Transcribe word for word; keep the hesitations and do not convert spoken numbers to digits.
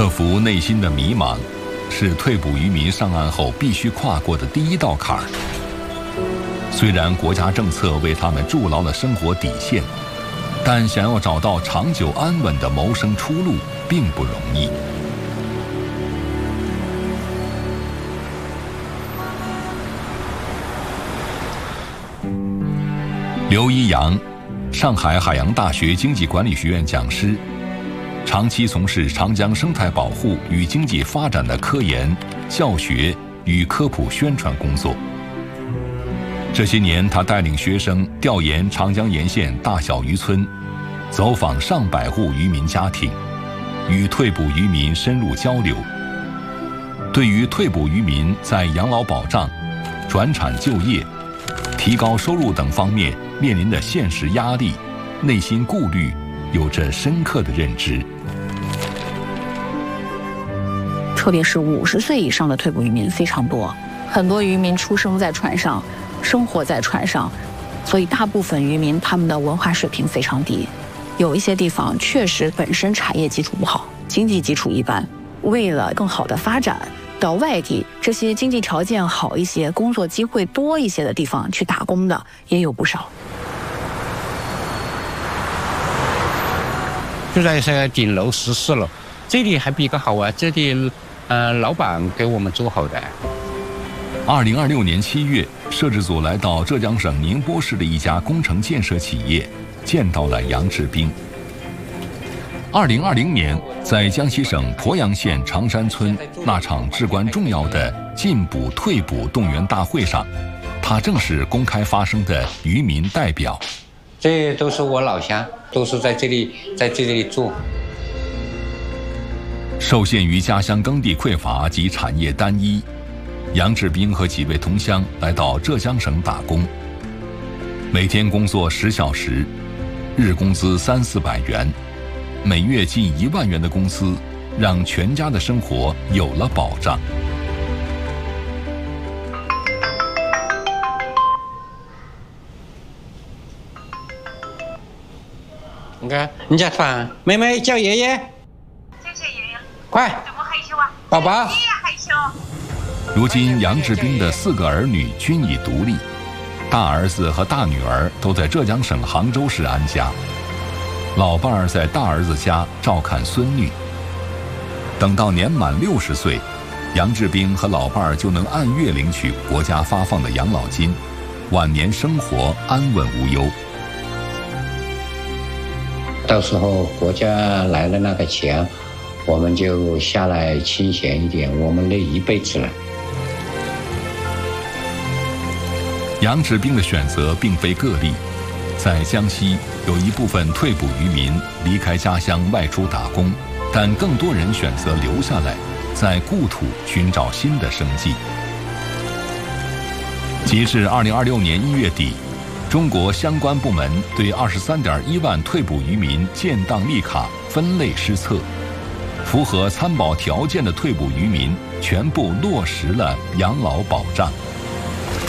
克服内心的迷茫，是退捕渔民上岸后必须跨过的第一道坎儿。虽然国家政策为他们筑牢了生活底线，但想要找到长久安稳的谋生出路并不容易。刘一阳，上海海洋大学经济管理学院讲师，长期从事长江生态保护与经济发展的科研、教学与科普宣传工作。这些年，他带领学生调研长江沿线大小渔村，走访上百户渔民家庭，与退捕渔民深入交流。对于退捕渔民在养老保障、转产就业、提高收入等方面面临的现实压力、内心顾虑，有着深刻的认知。 特别是五十岁以上的退捕渔民非常多，很多渔民出生在船上，生活在船上，所以大部分渔民他们的文化水平非常低。有一些地方确实本身产业基础不好，经济基础一般，为了更好的发展，到外地这些经济条件好一些、工作机会多一些的地方去打工的也有不少。 就在是顶楼十四楼，这里还比较好啊，这里呃老板给我们做好的。 二零二六年七月，摄制组来到浙江省宁波市的一家工程建设企业，见到了杨志兵。二零二零年，在江西省鄱阳县长山村那场至关重要的进捕退捕动员大会上，他正是公开发声的渔民代表。 这都是我老乡，都是在这里在这里住。 受限于家乡耕地匮乏及产业单一，杨志兵和几位同乡来到浙江省打工，每天工作十小时，日工资三四百元，每月近一万元的工资，让全家的生活有了保障。 你看，你家饭，妹妹叫爷爷。 谢谢爷爷。 快。 怎么害羞啊？ 宝宝。 你也害羞。 如今，杨志兵的四个儿女均已独立，大儿子和大女儿都在浙江省杭州市安家，老伴儿在大儿子家照看孙女。等到年满六十岁，杨志兵和老伴儿就能按月领取国家发放的养老金，晚年生活安稳无忧。 到时候国家来了那个钱，我们就下来清闲一点，我们那一辈子了。 杨志兵的选择并非个例，在江西有一部分退捕渔民离开家乡外出打工，但更多人选择留下来，在故土寻找新的生计。截至二零二六年一月底，中国相关部门对二十三点一万退捕渔民建档立卡分类施测，符合参保条件的退捕渔民全部落实了养老保障。